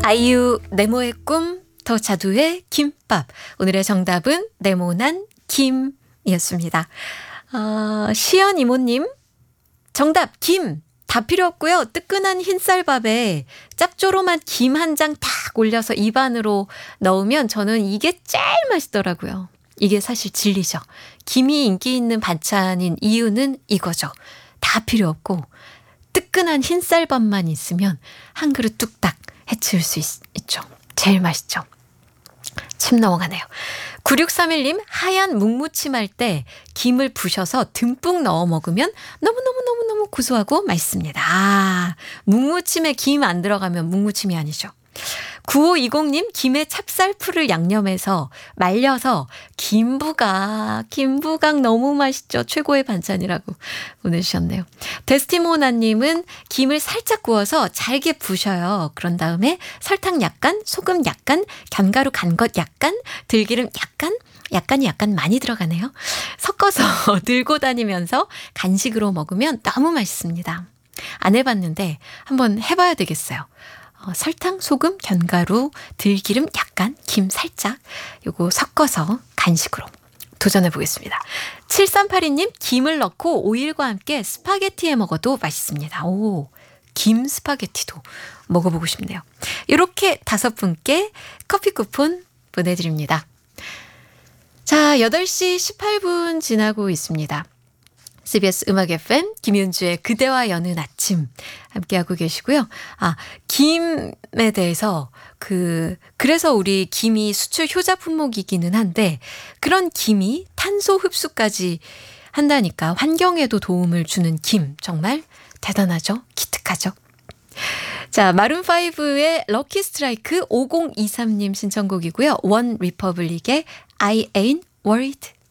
아이유 네모의 꿈 더 자두의 김밥. 오늘의 정답은 네모난 김이었습니다. 시연 이모님 정답 김. 다 필요 없고요. 뜨끈한 흰쌀밥에 짭조름한 김 한 장 탁 올려서 입안으로 넣으면 저는 이게 제일 맛있더라고요. 이게 사실 진리죠. 김이 인기 있는 반찬인 이유는 이거죠. 다 필요 없고 뜨끈한 흰쌀밥만 있으면 한 그릇 뚝딱 해치울 수 있죠. 제일 맛있죠. 침 넘어가네요. 9631님 하얀 묵무침 할 때 김을 부셔서 듬뿍 넣어 먹으면 너무너무너무너무 고소하고 맛있습니다. 묵무침에 김 안 들어가면 묵무침이 아니죠. 9520님 김에 찹쌀풀을 양념해서 말려서 김부각 너무 맛있죠. 최고의 반찬이라고 보내주셨네요. 데스티모나님은 김을 살짝 구워서 잘게 부셔요. 그런 다음에 설탕 약간, 소금 약간, 견가루 간 것 약간, 들기름 약간 많이 들어가네요. 섞어서 들고 다니면서 간식으로 먹으면 너무 맛있습니다. 안 해봤는데 한번 해봐야 되겠어요. 설탕, 소금, 견가루, 들기름 약간, 김 살짝 요거 섞어서 간식으로 도전해 보겠습니다. 7382님 김을 넣고 오일과 함께 스파게티에 먹어도 맛있습니다. 오, 김 스파게티도 먹어보고 싶네요. 이렇게 5분께 커피 쿠폰 보내드립니다. 자, 8시 18분 지나고 있습니다. CBS 음악 FM 김윤주의 그대와 여는 아침 함께하고 계시고요. 김에 대해서 그래서 우리 김이 수출 효자 품목이기는 한데 그런 김이 탄소 흡수까지 한다니까 환경에도 도움을 주는 김 정말 대단하죠? 기특하죠? 자, 마룬5의 럭키 스트라이크 5023님 신청곡이고요. 원 리퍼블릭의 I ain't worried.